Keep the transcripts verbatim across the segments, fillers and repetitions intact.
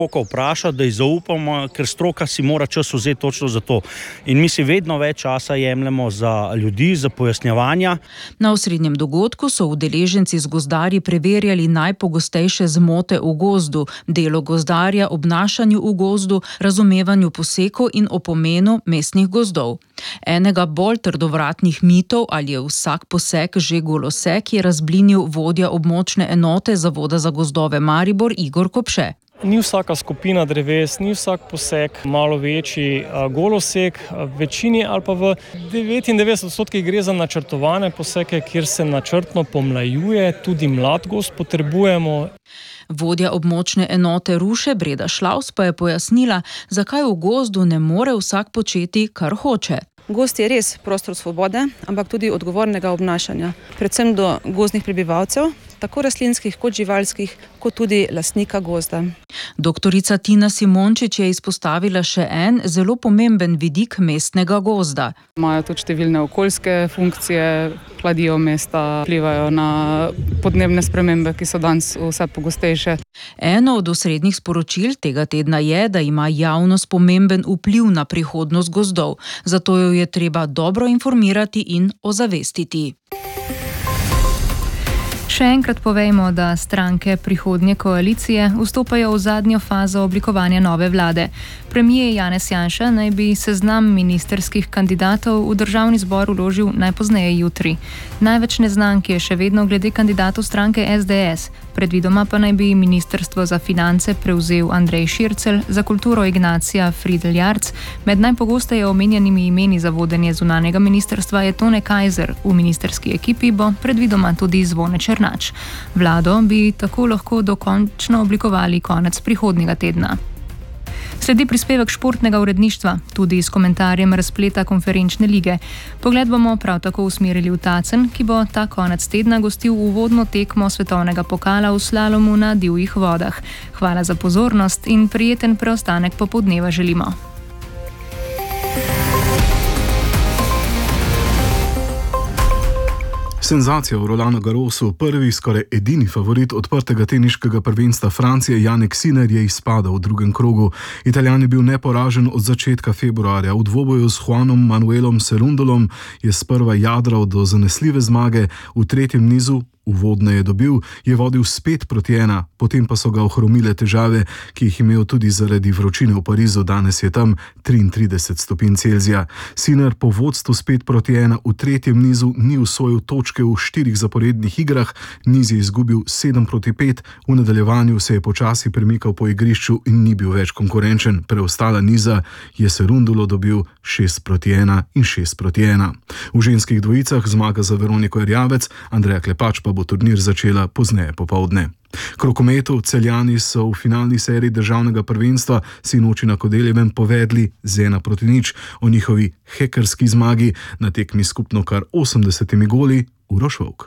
Ko vpraša, da ji zaupamo, ker stroka si mora čas vzeti točno za to. In mi si vedno več časa jemljemo za ljudi, za pojasnjevanja. Na osrednjem dogodku so udeleženci z gozdarji preverjali najpogostejše zmote v gozdu, delo gozdarja, obnašanju v gozdu, razumevanju posekov in o pomenu mestnih gozdov. Enega bolj trdovratnih mitov, ali je vsak posek že golosek, je razblinil vodja območne enote Zavoda za gozdove Maribor Igor Kopše. Ni vsaka skupina dreves, ni vsak posek malo večji golosek, v večini ali pa v devetindevetdeset odstotkih gre za načrtovane poseke, kjer se načrtno pomlajuje, tudi mlad gozd potrebujemo. Vodja območne enote Ruše Breda Šlaus pa je pojasnila, zakaj v gozdu ne more vsak početi, kar hoče. Gozd je res prostor svobode, ampak tudi odgovornega obnašanja, predvsem do gozdnih prebivalcev, tako rastlinskih kot živalskih, kot tudi lastnika gozda. Doktorica Tina Simončič je izpostavila še en zelo pomemben vidik mestnega gozda. Imajo tudi številne okoljske funkcije, hladijo mesta, vplivajo na podnebne spremembe, ki so danes vse pogostejše. Eno od osrednjih sporočil tega tedna je, da ima javnost pomemben vpliv na prihodnost gozdov, zato jo je treba dobro informirati in ozavestiti. Še enkrat povejmo, da stranke prihodnje koalicije vstopajo v zadnjo fazo oblikovanja nove vlade. Premier Janez Janša naj bi seznam ministrskih kandidatov v državni zbor vložil najpozneje jutri. Največ neznank je še vedno glede kandidatov stranke S D S. Predvidoma pa naj bi ministrstvo za finance prevzel Andrej Šircelj, za kulturo Ignacija Fridl Jarc. Med najpogosteje omenjenimi imeni za vodenje zunanjega ministrstva je Tone Kajzer. V ministrski ekipi bo predvidoma tudi Zvone Černač. Vlado bi tako lahko dokončno oblikovali konec prihodnjega tedna. Sledi prispevek športnega uredništva, tudi s komentarjem razpleta konferenčne lige. Pogled bomo prav tako usmerili v Tacen, ki bo ta konec tedna gostil uvodno tekmo svetovnega pokala v slalomu na divjih vodah. Hvala za pozornost in prijeten preostanek popoldneva želimo. Senzacija v Rolanu Garrosu, prvi, skoraj edini favorit odprtega teniškega prvenstva Francije, Jannik Sinner, je izpadel v drugem krogu. Italijan je bil neporažen od začetka februarja. V dvoboju s Juanom Manuelom Cerundolom je sprva jadral do zanesljive zmage, v tretjem nizu uvodne je dobil, je vodil spet proti ena, potem pa so ga ohromile težave, ki jih imel tudi zaradi vročine v Parizu, danes je tam triintrideset stopinj Celzija. Sinner po vodstvu spet proti ena v tretjem nizu ni usvojil točke v štirih zaporednih igrah, niz je izgubil sedem proti pet, v nadaljevanju se je počasi premikal po igrišču in ni bil več konkurenčen. Preostala niza je Cerundolo dobil šest proti ena in šest proti ena. V ženskih dvojicah zmaga za Veroniko Erjavec, Andreja Klepač pa bo turnir začela pozneje popoldne. K rokometu Celjani so v finalni seriji državnega prvenstva sinoči na Kodeljevem povedli z ena proti nič. O njihovi hekerski zmagi na tekmi skupno kar osemdesetimi goli Uroš Volk.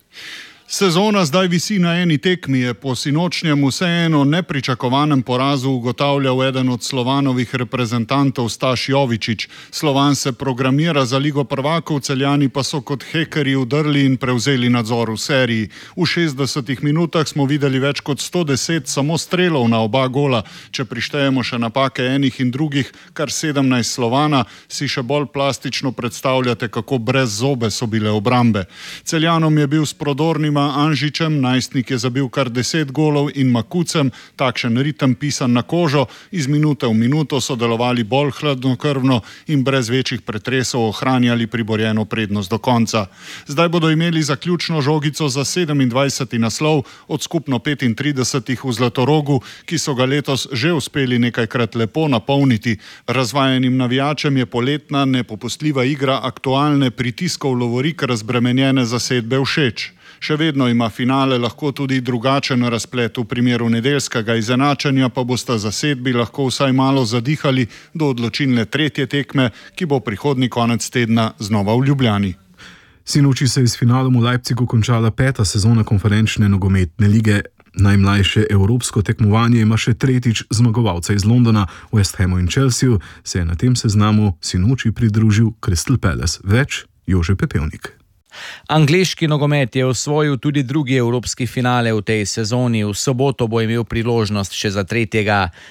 Sezona zdaj visi na eni tekmi, je po sinočnjem vseeno nepričakovanem porazu ugotavljal eden od Slovanovih reprezentantov Staš Jovičić. Slovan se programira za Ligo prvakov, Celjani pa so kot hekerji udrli in prevzeli nadzor v seriji. V šestdesetih minutah smo videli več kot sto deset samo strelov na oba gola. Če prištejemo še napake enih in drugih, kar sedemnajst Slovana, si še bolj plastično predstavljate, kako brez zobe so bile obrambe. Celjanom je bil s prodornima Anžičem, najstnik je zabil kar deset golov, in Makucem, takšen ritem pisan na kožo, iz minute v minuto so delovali bolj hladnokrvno in brez večjih pretresov ohranjali priborjeno prednost do konca. Zdaj bodo imeli zaključno žogico za sedemindvajseti naslov od skupno petintridesetih v Zlatorogu, ki so ga letos že uspeli nekajkrat lepo napolniti. Razvajenim navijačem je poletna nepopustljiva igra aktualne pritiskov lovorik razbremenjene zasedbe všeč. Še vedno ima finale lahko tudi drugačen razplet, v primeru nedeljskega izenačenja pa bosta zasedbi lahko vsaj malo zadihali do odločilne tretje tekme, ki bo prihodnji konec tedna znova v Ljubljani. Sinoči se je s finalom v Leipzigu končala peta sezona konferenčne nogometne lige. Najmlajše evropsko tekmovanje ima še tretjič zmagovalca iz Londona, West Hamu in Chelsea, se je na tem seznamu sinoči pridružil Crystal Palace. Več Jože Pepevnik. Angleški nogomet je osvojil tudi drugi evropski finale v tej sezoni. V soboto bo imel priložnost še za tretjega.